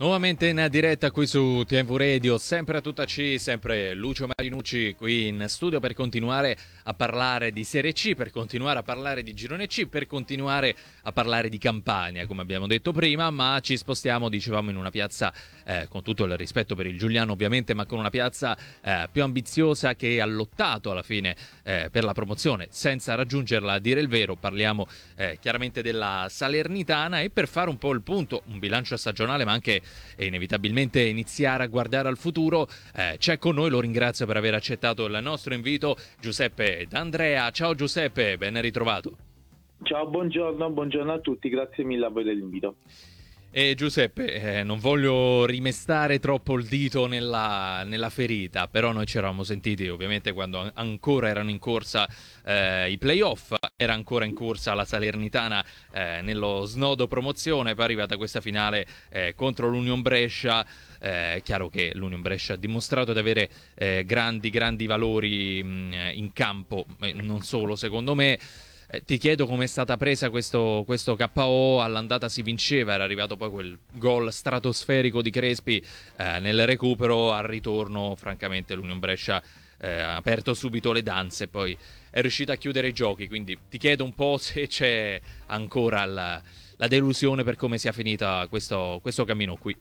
Nuovamente in diretta qui su TNV Radio, sempre a tutta C, sempre Lucio Marinucci qui in studio per continuare a parlare di Serie C, per continuare a parlare di Girone C, per continuare a parlare di Campania, come abbiamo detto prima, ma ci spostiamo, dicevamo, in una piazza, con tutto il rispetto per il Giuliano ovviamente, ma con una piazza più ambiziosa che ha lottato alla fine per la promozione, senza raggiungerla a dire il vero. Parliamo chiaramente della Salernitana, e per fare un po' il punto, un bilancio stagionale ma anche e inevitabilmente iniziare a guardare al futuro, c'è con noi, lo ringrazio per aver accettato il nostro invito, Giuseppe D'Andrea. Ciao Giuseppe, ben ritrovato. Ciao, buongiorno a tutti, grazie mille a voi dell'invito. E Giuseppe, non voglio rimestare troppo il dito nella ferita, però noi ci eravamo sentiti ovviamente quando ancora erano in corsa i playoff, era ancora in corsa la Salernitana nello snodo promozione, poi è arrivata questa finale contro l'Union Brescia. Chiaro che l'Union Brescia ha dimostrato di avere grandi valori in campo, non solo secondo me. Ti chiedo com'è stata presa questo KO. All'andata si vinceva, era arrivato poi quel gol stratosferico di Crespi nel recupero. Al ritorno francamente l'Union Brescia ha aperto subito le danze, poi è riuscita a chiudere i giochi, quindi ti chiedo un po' se c'è ancora la delusione per come sia finita questo cammino qui.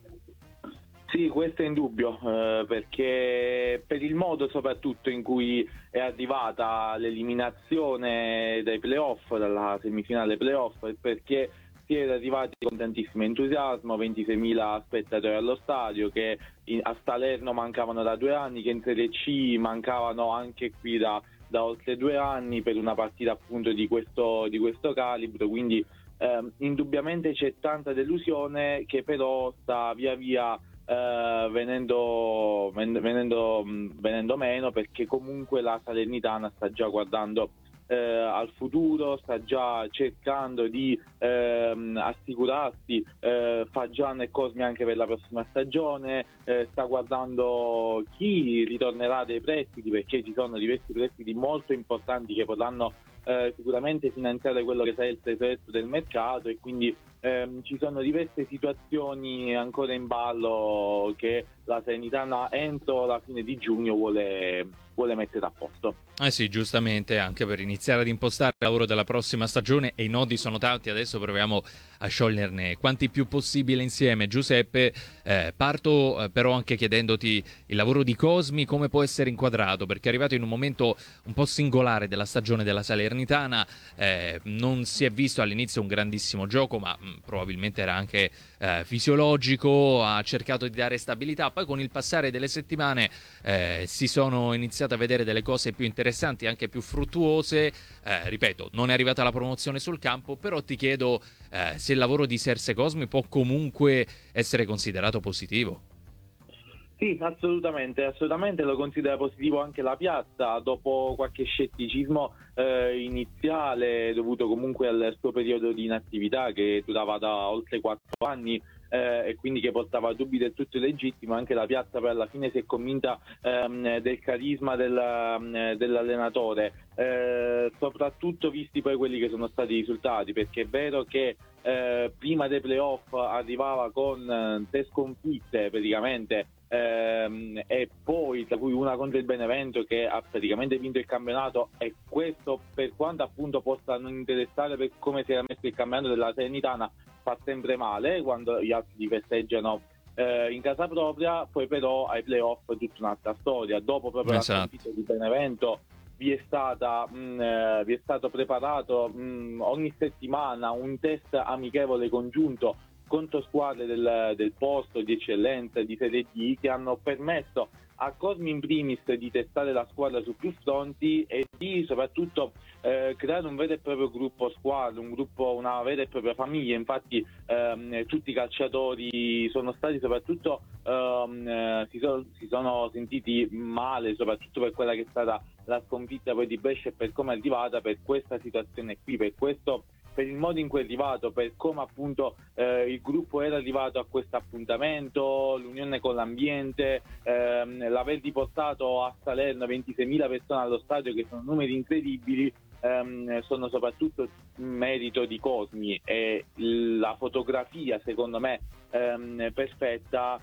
Sì, questo è indubbio, perché per il modo soprattutto in cui è arrivata l'eliminazione dai playoff, dalla semifinale playoff, perché si era arrivati con tantissimo entusiasmo, 26.000 spettatori allo stadio, che a Salerno mancavano da 2 anni, che in Serie C mancavano anche qui da oltre 2 anni per una partita appunto di questo calibro, quindi indubbiamente c'è tanta delusione che però sta via via venendo meno, perché comunque la Salernitana sta già guardando al futuro, sta già cercando di assicurarsi Fagiano e Cosmi anche per la prossima stagione, sta guardando chi ritornerà dai prestiti, perché ci sono diversi prestiti molto importanti che potranno sicuramente finanziare quello che sarà il tesoretto del mercato, e quindi ci sono diverse situazioni ancora in ballo che la Salernitana entro la fine di giugno vuole mettere a posto. Sì, giustamente, anche per iniziare ad impostare il lavoro della prossima stagione, e i nodi sono tanti, adesso proviamo a scioglierne quanti più possibile insieme. Giuseppe, parto però anche chiedendoti il lavoro di Cosmi come può essere inquadrato, perché è arrivato in un momento un po' singolare della stagione della Salernitana. Non si è visto all'inizio un grandissimo gioco, ma probabilmente era anche fisiologico, ha cercato di dare stabilità, poi con il passare delle settimane si sono iniziate a vedere delle cose più interessanti, anche più fruttuose. Ripeto, non è arrivata la promozione sul campo, però ti chiedo se il lavoro di Serse Cosmi può comunque essere considerato positivo. Sì, assolutamente lo considera positivo anche la piazza, dopo qualche scetticismo iniziale dovuto comunque al suo periodo di inattività che durava da oltre 4 anni, e quindi che portava dubbi del tutto legittimo. Anche la piazza poi alla fine si è convinta del carisma dell'allenatore, soprattutto visti poi quelli che sono stati i risultati, perché è vero che prima dei playoff arrivava con 3 sconfitte praticamente, e poi tra cui una contro il Benevento che ha praticamente vinto il campionato, e questo, per quanto appunto possa non interessare per come si era messo il campionato della Salernitana, fa sempre male quando gli altri li festeggiano in casa propria. Poi però ai playoff è tutta un'altra storia. Dopo proprio la sconfitta di Benevento vi è stato preparato ogni settimana un test amichevole congiunto contro squadre del posto di eccellenza di Serie D, che hanno permesso a Cosmi in primis di testare la squadra su più fronti e di soprattutto creare un vero e proprio gruppo squadra, una vera e propria famiglia. Infatti tutti i calciatori sono stati soprattutto si sono sentiti male, soprattutto per quella che è stata la sconfitta poi di Brescia e per come è arrivata, per questa situazione qui, per il modo in cui è arrivato, per come appunto il gruppo era arrivato a questo appuntamento, l'unione con l'ambiente, l'aver riportato a Salerno 26.000 persone allo stadio, che sono numeri incredibili. sono soprattutto merito di Cosmi, e la fotografia secondo me perfetta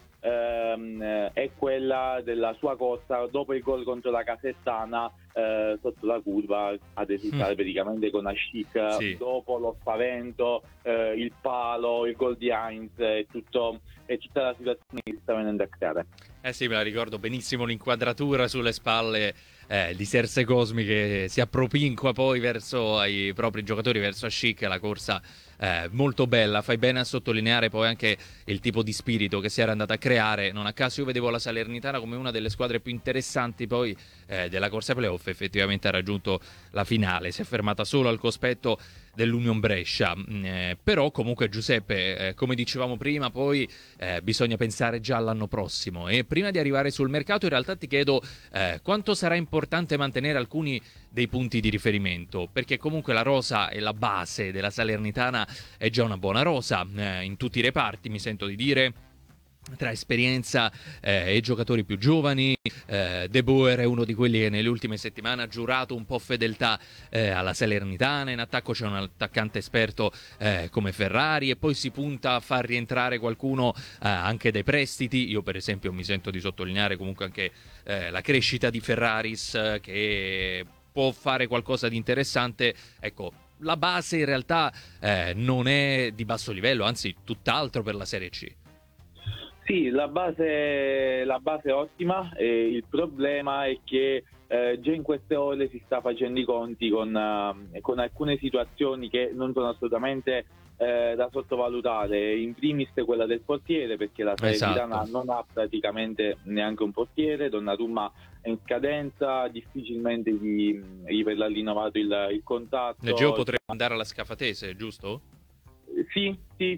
è quella della sua corsa dopo il gol contro la Casertana, sotto la curva ad esultare praticamente con Ascic, Sì. dopo lo spavento, il palo, il gol di Heinz e tutta la situazione che si sta venendo a creare. Sì, me la ricordo benissimo l'inquadratura sulle spalle di Serse Cosmi che si appropinqua poi verso i propri giocatori, verso Ascic, la corsa molto bella. Fai bene a sottolineare poi anche il tipo di spirito che si era andata a creare. Non a caso io vedevo la Salernitana come una delle squadre più interessanti poi della corsa playoff. Effettivamente ha raggiunto la finale, si è fermata solo al cospetto dell'Union Brescia, però comunque Giuseppe, come dicevamo prima, poi bisogna pensare già all'anno prossimo, e prima di arrivare sul mercato in realtà ti chiedo quanto sarà importante mantenere alcuni dei punti di riferimento, perché comunque la rosa e la base della Salernitana è già una buona rosa in tutti i reparti, mi sento di dire, tra esperienza e giocatori più giovani. De Boer è uno di quelli che nelle ultime settimane ha giurato un po' fedeltà alla Salernitana. In attacco c'è un attaccante esperto come Ferrari, e poi si punta a far rientrare qualcuno anche dai prestiti. Io per esempio mi sento di sottolineare comunque anche la crescita di Ferraris, che può fare qualcosa di interessante. Ecco, la base in realtà non è di basso livello, anzi tutt'altro per la Serie C. Sì, la base è ottima, il problema è che già in queste ore si sta facendo i conti con alcune situazioni che non sono assolutamente da sottovalutare, in primis quella del portiere, perché la Salernitana non ha praticamente neanche un portiere. Donnarumma è in scadenza, difficilmente gli verrà rinnovato il contratto. Leggeo potrebbe andare alla Scafatese, giusto? Sì,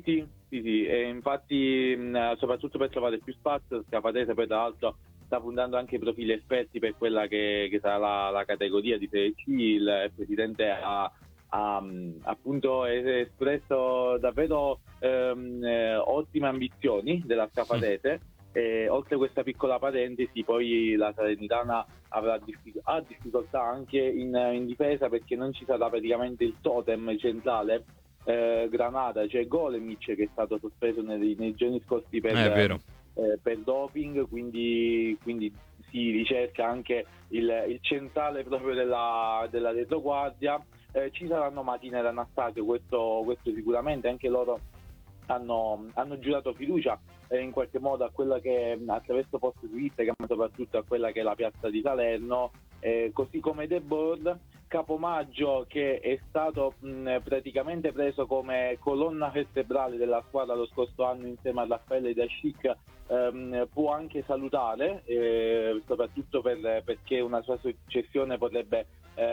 e infatti soprattutto per trovare più spazio, Scafatese poi tra l'altro sta puntando anche ai profili esperti per quella che sarà la categoria di Serie C. Il presidente ha appunto espresso davvero ottime ambizioni della Scafatese. E oltre questa piccola parentesi, poi la Salernitana ha difficoltà anche in difesa, perché non ci sarà praticamente il totem centrale Granata, c'è Golemic che è stato sospeso nei giorni scorsi per doping, quindi si ricerca anche il centrale proprio della retroguardia. Ci saranno Matina e Anastasio, questo sicuramente. Anche loro hanno giurato fiducia in qualche modo a quella che, attraverso post su Instagram, soprattutto a quella che è la piazza di Salerno, così come De Boer. Capomaggio, che è stato praticamente preso come colonna vertebrale della squadra lo scorso anno insieme a Raffaele e Ascic, può anche salutare, soprattutto perché una sua successione potrebbe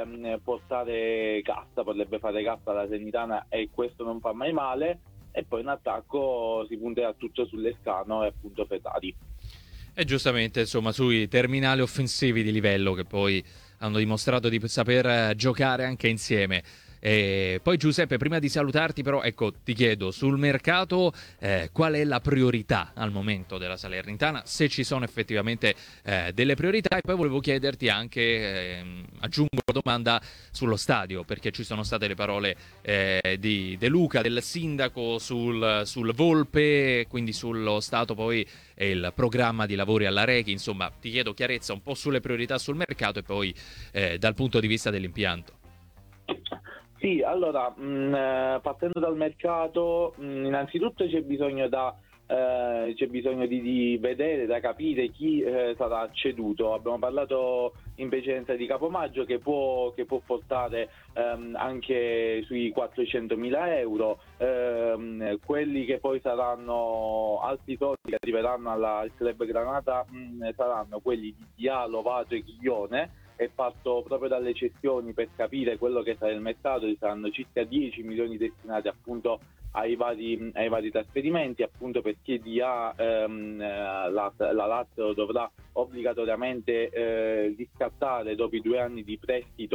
portare cassa, potrebbe fare cassa alla Salernitana, e questo non fa mai male. E poi in attacco si punterà tutto sull'Escano e appunto Ferrari. E giustamente, insomma, sui terminali offensivi di livello, che poi hanno dimostrato di saper giocare anche insieme. E poi Giuseppe, prima di salutarti però, ecco, ti chiedo sul mercato qual è la priorità al momento della Salernitana, se ci sono effettivamente delle priorità. E poi volevo chiederti anche, aggiungo la domanda sullo stadio, perché ci sono state le parole di De Luca, del sindaco, sul Volpe, quindi sullo stato poi e il programma di lavori alla Reghi. Insomma, ti chiedo chiarezza un po' sulle priorità sul mercato e poi dal punto di vista dell'impianto. Sì, allora, partendo dal mercato, innanzitutto c'è bisogno di vedere, da capire chi sarà ceduto. Abbiamo parlato in precedenza di Capomaggio, che può portare anche sui 400.000 euro. Quelli che poi saranno altri soldi che arriveranno al Club Granata saranno quelli di Dia, Lovato e Ghiglione. E parto proprio dalle cessioni per capire quello che sarà il mercato. Ci saranno circa 10 milioni destinati appunto ai vari trasferimenti, appunto perché Dia la Lazio dovrà obbligatoriamente riscattare dopo i 2 anni di prestito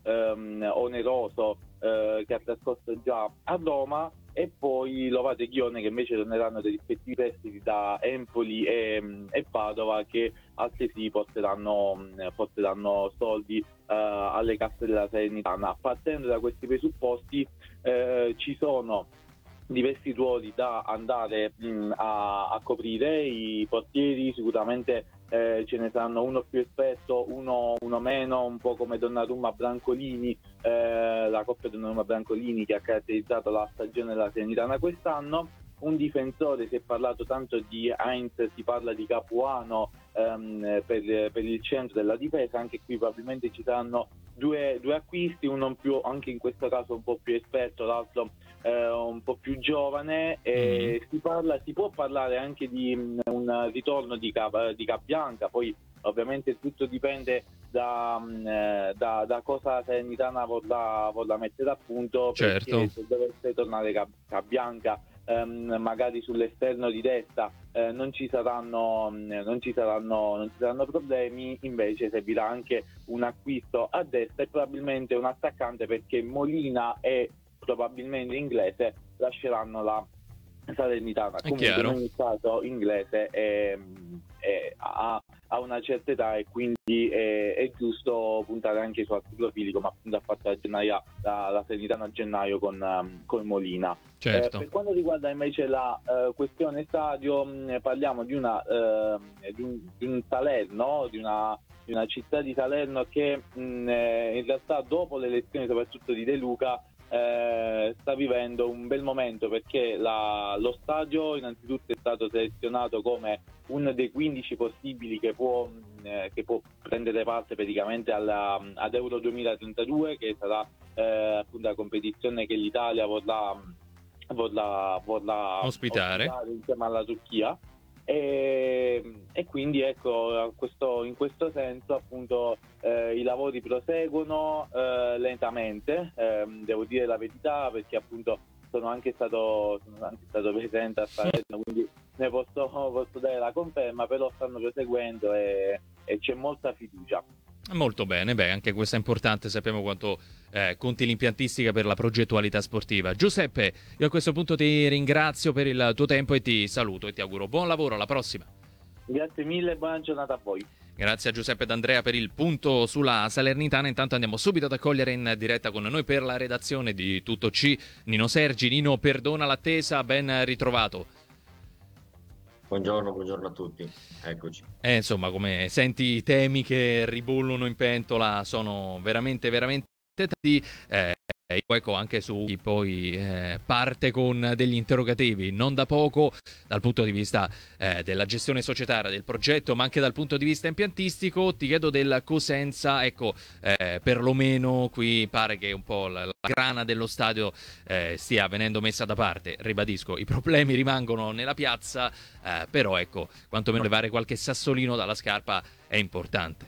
oneroso che ha trascorso già a Roma, e poi Lovate e Ghione che invece torneranno dai rispettivi prestiti da Empoli e Padova, che altresì porteranno soldi alle casse della Salernitana. Partendo da questi presupposti ci sono diversi ruoli da andare a coprire. I portieri sicuramente ce ne saranno uno più esperto, uno meno, un po' come Donnarumma Brancolini, la coppia Donnarumma Brancolini che ha caratterizzato la stagione della Salernitana quest'anno. Un difensore, si è parlato tanto di Heinz, si parla di Capuano per il centro della difesa. Anche qui probabilmente ci saranno due acquisti, uno più, anche in questo caso un po' più esperto, l'altro un po' più giovane. Si può parlare anche di un ritorno di Cabianca, poi ovviamente tutto dipende da cosa la Salernitana vorrà mettere a punto, Certo. perché se dovesse tornare Cabianca magari sull'esterno di destra non ci saranno problemi. Invece servirà anche un acquisto a destra e probabilmente un attaccante, perché Molina e probabilmente Inglese lasceranno la Salernitana. Comunque in ogni caso Inglese ha una certa età e quindi è giusto puntare anche su altri profili, come appunto ha fatto la Salernitana a gennaio con Molina. Certo. Per quanto riguarda invece la questione stadio, parliamo di un Salerno, di una città di Salerno che in realtà dopo le elezioni soprattutto di De Luca sta vivendo un bel momento, perché lo stadio innanzitutto è stato selezionato come uno dei 15 possibili che può prendere parte praticamente ad Euro 2032, che sarà appunto la competizione che l'Italia vorrà ospitare insieme alla Turchia. E quindi ecco, in questo senso appunto i lavori proseguono lentamente, devo dire la verità, perché appunto sono anche stato presente a Salerno, quindi ne posso dare la conferma, però stanno proseguendo e c'è molta fiducia. Molto bene, anche questo è importante, sappiamo quanto conti l'impiantistica per la progettualità sportiva. Giuseppe, io a questo punto ti ringrazio per il tuo tempo e ti saluto e ti auguro buon lavoro, alla prossima. Grazie mille e buona giornata a voi. Grazie a Giuseppe D'Andrea per il punto sulla Salernitana. Intanto andiamo subito ad accogliere in diretta con noi per la redazione di Tutto C Nino Sergi. Nino, perdona l'attesa, ben ritrovato. Buongiorno a tutti, eccoci. Insomma, come senti, i temi che ribollono in pentola sono veramente tanti. Ecco, anche su chi poi parte con degli interrogativi non da poco dal punto di vista della gestione societaria del progetto, ma anche dal punto di vista impiantistico. Ti chiedo del Cosenza, ecco, perlomeno qui pare che un po' la grana dello stadio stia venendo messa da parte. Ribadisco, i problemi rimangono nella piazza, però ecco, quantomeno levare qualche sassolino dalla scarpa è importante.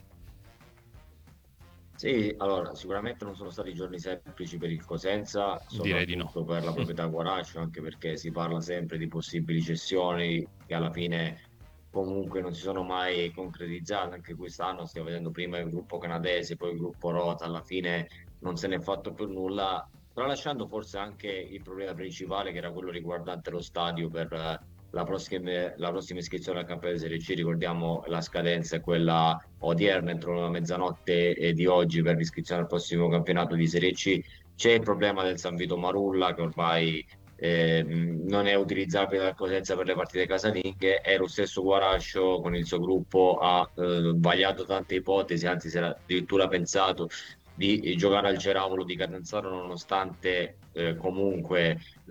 Sì, allora sicuramente non sono stati giorni semplici per il Cosenza, Direi di no. soprattutto per la proprietà Guaraccio, anche perché si parla sempre di possibili cessioni che alla fine comunque non si sono mai concretizzate. Anche quest'anno stiamo vedendo prima il gruppo canadese, poi il gruppo Rota, alla fine non se n'è fatto più nulla, tralasciando forse anche il problema principale, che era quello riguardante lo stadio per la prossima iscrizione al campionato di Serie C. Ricordiamo la scadenza è quella odierna, entro la mezzanotte di oggi, per l'iscrizione al prossimo campionato di Serie C. C'è il problema del San Vito Marulla, che ormai non è utilizzabile dal Cosenza per le partite casalinghe, e lo stesso Guarascio con il suo gruppo ha vagliato tante ipotesi, anzi si era addirittura pensato di giocare al Ceravolo di Catanzaro, nonostante comunque